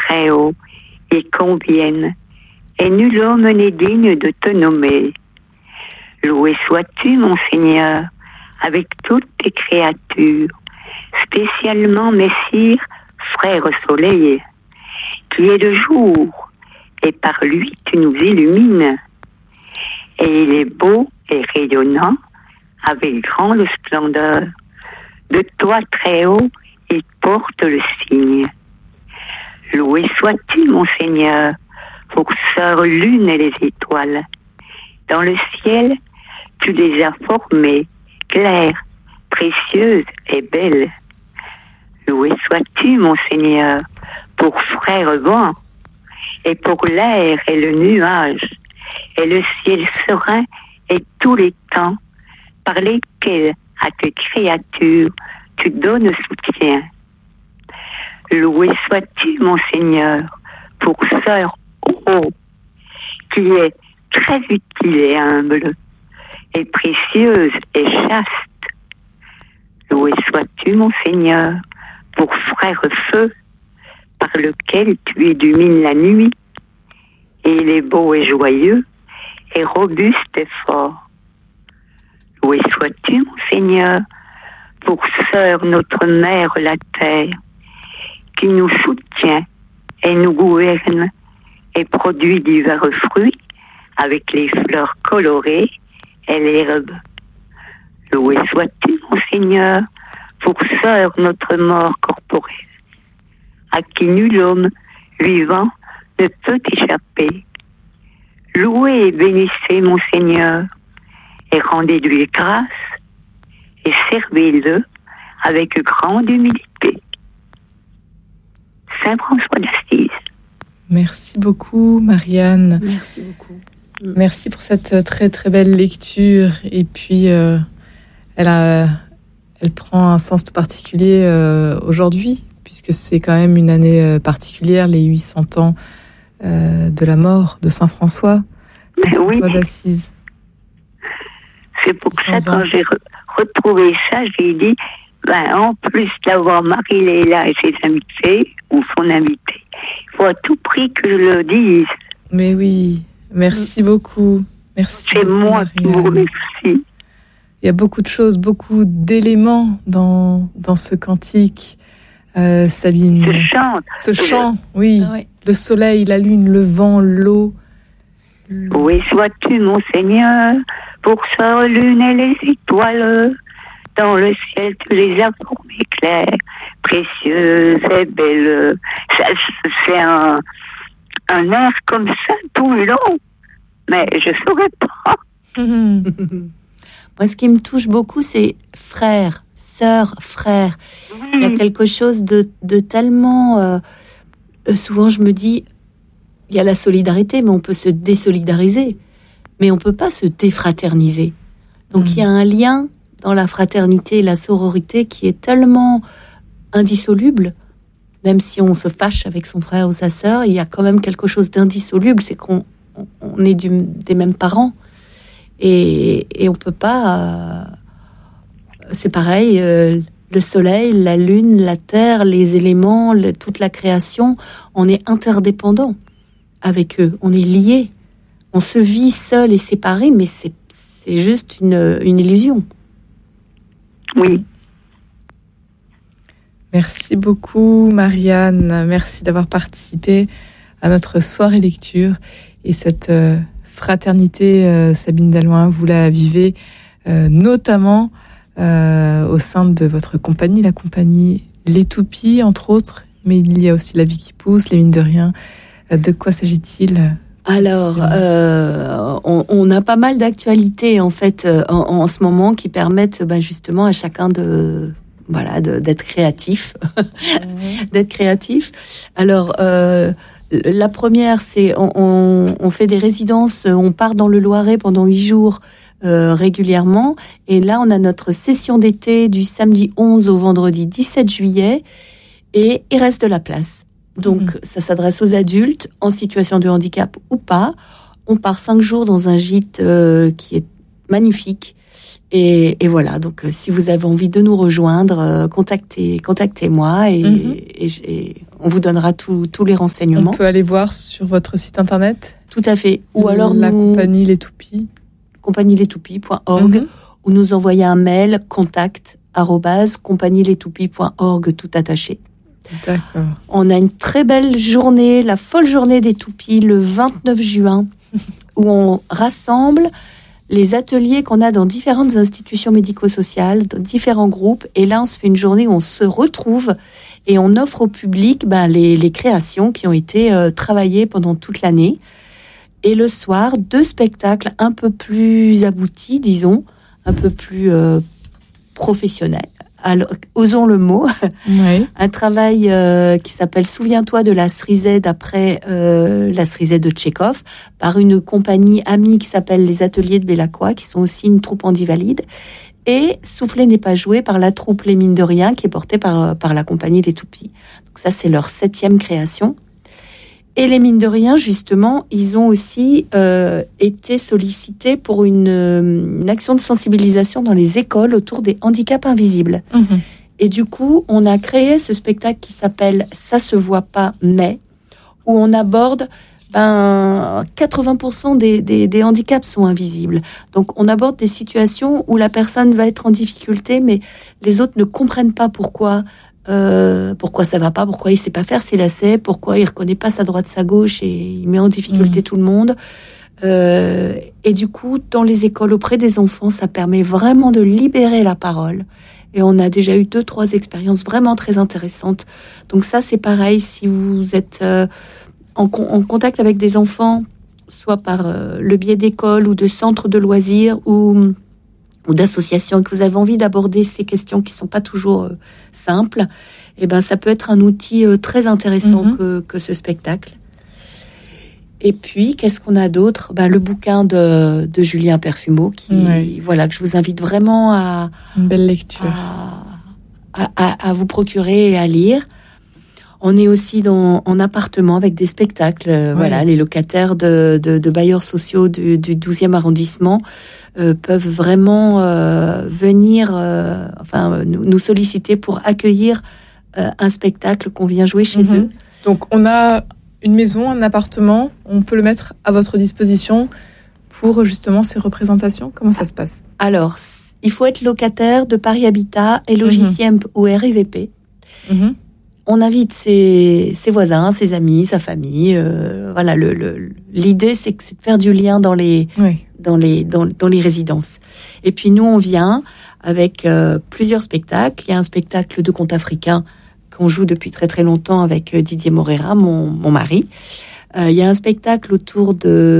très haut, ils conviennent, et nul homme n'est digne de te nommer. Loué sois-tu, mon Seigneur, avec toutes tes créatures, spécialement Messire, frère soleil, qui est le jour, et par lui tu nous illumines. Et il est beau et rayonnant, avec grande splendeur. De toi très haut, il porte le signe. Loué sois-tu, mon Seigneur, pour sœur lune et les étoiles. Dans le ciel, tu les as formées, claires, précieuses et belles. Loué sois-tu, mon Seigneur, pour frère vent, et pour l'air et le nuage, et le ciel serein et tous les temps, par lesquels à tes créatures tu donnes soutien. Loué sois-tu, mon Seigneur, pour sœur qui est très utile et humble, et précieuse et chaste. Loué sois-tu, mon Seigneur, pour frère feu, par lequel tu illumines la nuit, et il est beau et joyeux, et robuste et fort. Loué sois-tu, mon Seigneur, pour sœur notre mère la terre, qui nous soutient et nous gouverne, et produit divers fruits avec les fleurs colorées et l'herbe. Loué sois-tu, mon Seigneur, pour sœur notre mort corporelle, à qui nul homme vivant ne peut échapper. Louez et bénissez mon Seigneur, et rendez-lui grâce, et servez-le avec grande humilité. Saint François d'Assise. Merci beaucoup, Marianne. Merci beaucoup. Merci pour cette très très belle lecture. Et puis, elle prend un sens tout particulier aujourd'hui, puisque c'est quand même une année particulière, les 800 ans de la mort de Saint François, François d'Assise. C'est pour ça, quand j'ai retrouvé ça, j'ai dit, en plus d'avoir Marie-Léla et ses invités, ou son invité, il faut à tout prix que je le dise. Mais oui, merci beaucoup. Merci. C'est beaucoup, moi qui vous remercie. Il y a beaucoup de choses, beaucoup d'éléments dans ce cantique, Sabine. Ce chant, oui. Ah ouais. Le soleil, la lune, le vent, l'eau. Où sois-tu, mon Seigneur, pour sœur lune et les étoiles. Dans le ciel, tu les as formées claires, précieuses et belles. C'est un air comme ça tout le long, mais je ne saurais pas. Moi, ce qui me touche beaucoup, c'est frère, sœur, frère. Oui. Il y a quelque chose de tellement... souvent, je me dis, il y a la solidarité, mais on peut se désolidariser. Mais on ne peut pas se défraterniser. Donc, il y a un lien dans la fraternité et la sororité qui est tellement indissoluble. Même si on se fâche avec son frère ou sa sœur, il y a quand même quelque chose d'indissoluble. C'est qu'on est des mêmes parents. Et on ne peut pas... c'est pareil, le soleil, la lune, la terre, les éléments, toute la création, on est interdépendants avec eux. On est liés. On se vit seul et séparé, mais c'est juste une illusion. Oui. Merci beaucoup, Marianne. Merci d'avoir participé à notre soirée lecture. Et cette fraternité, Sabine Dalloin, vous la vivez notamment au sein de votre compagnie, la compagnie Les Toupies, entre autres. Mais il y a aussi La Vie qui pousse, Les Mines de Rien. De quoi s'agit-il ? Alors, on a pas mal d'actualités en fait en ce moment qui permettent justement à chacun d'être créatif, d'être créatif. Alors, la première, c'est on fait des résidences, on part dans le Loiret pendant 8 jours régulièrement, et là on a notre session d'été du samedi 11 au vendredi 17 juillet, et il reste de la place. Donc, ça s'adresse aux adultes en situation de handicap ou pas. On part 5 jours dans un gîte qui est magnifique Et voilà, donc si vous avez envie de nous rejoindre, contactez-moi et on vous donnera tous les renseignements. On peut aller voir sur votre site internet. Tout à fait. Ou alors compagnie Les Toupies. compagnielestoupis.org ou nous envoyer un mail contact@compagnielestoupis.org tout attaché. D'accord. On a une très belle journée, la folle journée des toupies, le 29 juin, où on rassemble les ateliers qu'on a dans différentes institutions médico-sociales, dans différents groupes. Et là, on se fait une journée où on se retrouve et on offre au public les créations qui ont été travaillées pendant toute l'année. Et le soir, 2 spectacles un peu plus aboutis, disons, un peu plus professionnels. Alors, osons le mot. Oui. Un travail qui s'appelle Souviens-toi de la Cerisette après la Cerisette de Tchekhov, par une compagnie amie qui s'appelle les Ateliers de Bellacqua, qui sont aussi une troupe handivalide. Et Souffler n'est pas joué par la troupe Les Mines de Rien, qui est portée par la compagnie Les Toupies. Donc ça, c'est leur 7e création. Et les Mines de Rien, justement, ils ont aussi été sollicités pour une action de sensibilisation dans les écoles autour des handicaps invisibles. Mhm. Et du coup, on a créé ce spectacle qui s'appelle « Ça se voit pas, mais », où on aborde 80% des handicaps sont invisibles. Donc, on aborde des situations où la personne va être en difficulté, mais les autres ne comprennent pas pourquoi ça va pas, pourquoi il sait pas faire ses lacets, pourquoi il reconnaît pas sa droite, sa gauche et il met en difficulté tout le monde. Et du coup, dans les écoles auprès des enfants, ça permet vraiment de libérer la parole. Et on a déjà eu 2-3 expériences vraiment très intéressantes. Donc ça, c'est pareil, si vous êtes en contact avec des enfants, soit par le biais d'écoles ou de centres de loisirs ou d'associations, et que vous avez envie d'aborder ces questions qui sont pas toujours simples, et ça peut être un outil très intéressant que ce spectacle. Et puis, qu'est-ce qu'on a d'autre ? Le bouquin de Julien Perfumeau, que je vous invite vraiment à... Une belle lecture. À vous procurer et à lire. On est aussi en appartement avec des spectacles. Les locataires de bailleurs sociaux du 12e arrondissement peuvent vraiment venir nous solliciter pour accueillir un spectacle qu'on vient jouer chez eux. Donc, on a une maison, un appartement, on peut le mettre à votre disposition pour justement ces représentations. Comment ça se passe ? Alors, il faut être locataire de Paris Habitat et Logiciem ou RIVP. On invite ses voisins, ses amis, sa famille. L'idée, c'est de faire du lien dans les résidences. Et puis nous, on vient avec plusieurs spectacles. Il y a un spectacle de conte africain qu'on joue depuis très très longtemps avec Didier Morera, mon mari. Il y a un spectacle autour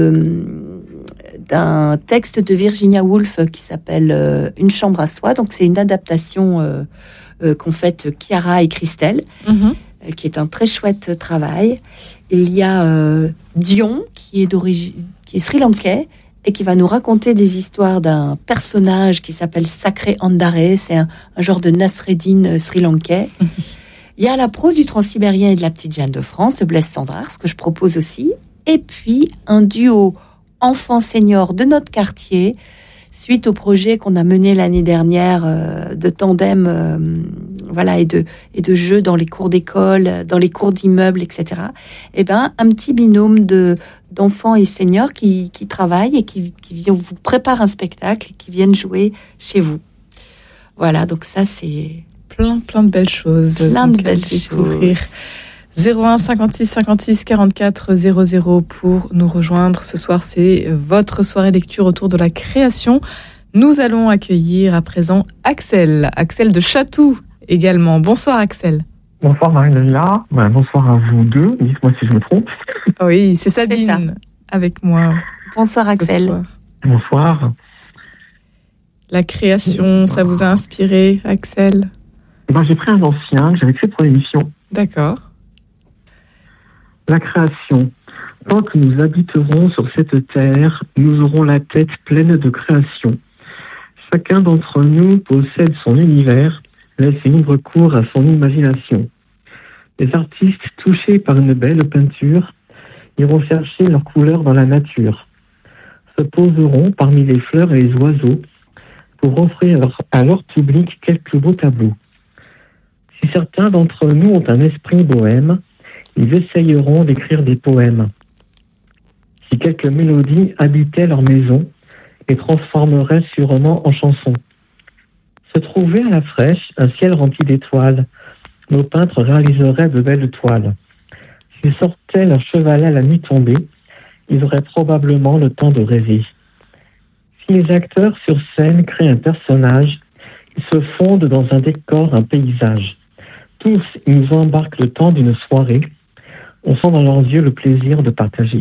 d'un texte de Virginia Woolf qui s'appelle Une chambre à soi. Donc c'est une adaptation qu'ont faite Chiara et Christelle, qui est un très chouette travail. Il y a Dion, qui est sri-lankais, et qui va nous raconter des histoires d'un personnage qui s'appelle Sacré Andare. C'est un genre de Nasreddin sri-lankais. Il y a la prose du Transsibérien et de la Petite Jeanne de France, de Blaise Cendrars, ce que je propose aussi. Et puis, un duo enfant-senior de notre quartier, suite au projet qu'on a mené l'année dernière de tandem et de jeux dans les cours d'école, dans les cours d'immeubles, etc. Un petit binôme d'enfants et seniors qui travaillent et qui vous préparent un spectacle et qui viennent jouer chez vous. Voilà, donc ça c'est... Plein de belles choses. Plein de belles choses. 01 56 56 44 00 pour nous rejoindre. Ce soir, c'est votre soirée lecture autour de la création. Nous allons accueillir à présent Axel de Chatou également. Bonsoir Axel. Bonsoir Marie-Léla. Bonsoir à vous deux. Dites-moi si je me trompe. Oui, c'est Sabine avec moi. Bonsoir Axel. Bonsoir. La création, ça vous a inspiré, Axel ? J'ai pris un ancien que j'avais fait pour l'émission. D'accord. La création. Tant que nous habiterons sur cette terre, nous aurons la tête pleine de création. Chacun d'entre nous possède son univers, laisse libre cours à son imagination. Les artistes touchés par une belle peinture iront chercher leurs couleurs dans la nature, se poseront parmi les fleurs et les oiseaux pour offrir à leur public quelques beaux tableaux. Si certains d'entre nous ont un esprit bohème, ils essayeront d'écrire des poèmes. Si quelques mélodies habitaient leur maison, les transformeraient sûrement en chansons. Se trouvait à la fraîche un ciel rempli d'étoiles. Nos peintres réaliseraient de belles toiles. S'ils sortaient leur chevalet à la nuit tombée, ils auraient probablement le temps de rêver. Si les acteurs sur scène créent un personnage, ils se fondent dans un décor, un paysage. Tous, ils nous embarquent le temps d'une soirée. On sent dans leurs yeux le plaisir de partager.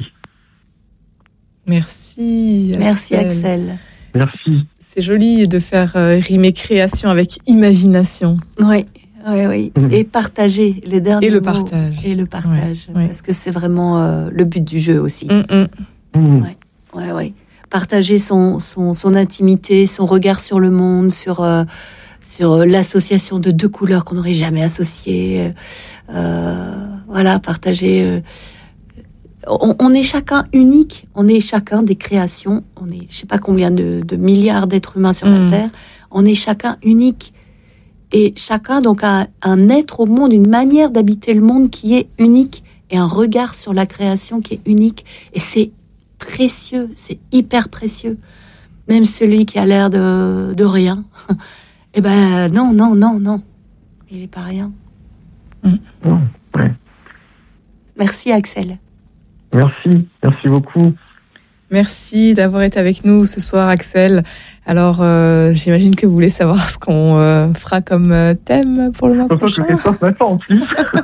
Merci. Merci Axel. Merci. C'est joli de faire rimer création avec imagination. Oui. Et partager les derniers mots. Et le partage. Ouais. Parce que c'est vraiment le but du jeu aussi. Ouais. Partager son intimité, son regard sur le monde, sur l'association de deux couleurs qu'on n'aurait jamais associées. Partager. On est chacun unique, on est chacun des créations, on est je sais pas combien de milliards d'êtres humains sur la Terre, on est chacun unique. Et chacun donc a un être au monde, une manière d'habiter le monde qui est unique et un regard sur la création qui est unique. Et c'est précieux, c'est hyper précieux. Même celui qui a l'air de rien, eh ben non, il est pas rien. Ouais. Merci Axel. Merci beaucoup. Merci d'avoir été avec nous ce soir, Axel. Alors, j'imagine que vous voulez savoir ce qu'on fera comme thème pour le mois prochain. Je ne sais pas en plus.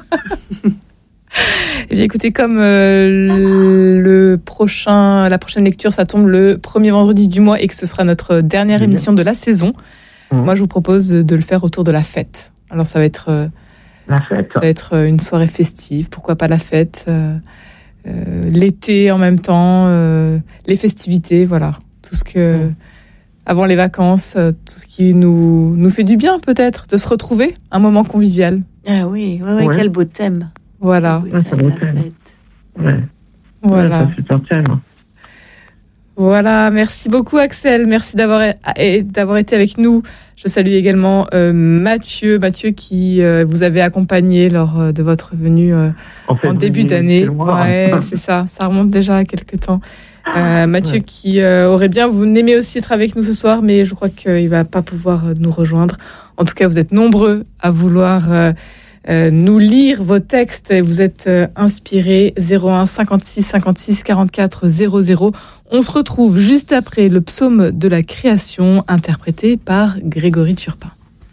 Eh bien, écoutez, comme la prochaine lecture, ça tombe le premier vendredi du mois et que ce sera notre dernière émission de la saison, moi, je vous propose de le faire autour de la fête. Alors, ça va être la fête. Ça va être une soirée festive. Pourquoi pas la fête l'été en même temps, les festivités, voilà. Tout ce que, avant les vacances, tout ce qui nous fait du bien peut-être, de se retrouver, un moment convivial. Ah oui, quel beau thème. Voilà. Quel beau thème, la fête. Ouais. Voilà. C'est un super thème. Voilà, merci beaucoup Axel, merci d'avoir été avec nous. Je salue également Mathieu qui vous avait accompagné lors de votre venue en début d'année. Ouais, c'est ça remonte déjà à quelques temps. Mathieu qui aurait bien, vous aimez aussi être avec nous ce soir, mais je crois qu'il va pas pouvoir nous rejoindre. En tout cas, vous êtes nombreux à vouloir nous lire vos textes et vous êtes inspirés. 01 56 56 44 00. On se retrouve juste après le psaume de la création interprété par Grégory Turpin.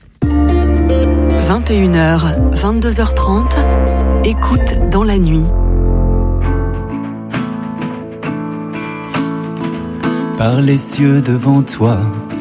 21h, 22h30, écoute dans la nuit. Par les cieux devant toi,